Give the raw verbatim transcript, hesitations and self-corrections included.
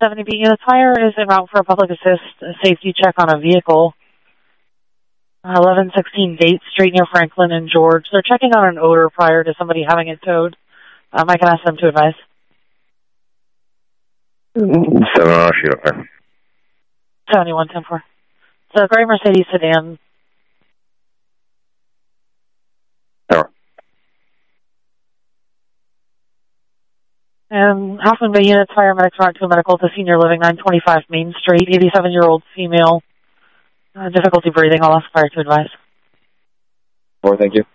seventy B units fire is en route for a public assist a safety check on a vehicle. eleven sixteen Date Street near Franklin and George. They're checking on an odor prior to somebody having it towed. Um, I can ask them to advise. seven oh, shoot fire. seventy-one ten four. It's a gray Mercedes sedan. Tower. And Hoffman Bay units, paramedics route to a medical to senior living, nine twenty-five Main Street, eighty-seven-year-old female. Uh, difficulty breathing. I'll ask fire to advise. Four, thank you.